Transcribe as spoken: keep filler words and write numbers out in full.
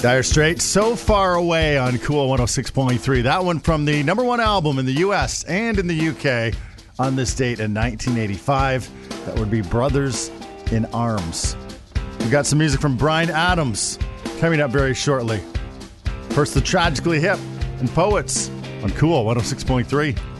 Dire Straits, So Far Away on Cool one oh six point three. That one from the number one album in the U S and in the U K on this date in nineteen eighty-five. That would be Brothers in Arms. We got some music from Bryan Adams coming up very shortly. First, the Tragically Hip and Poets on Cool one oh six point three.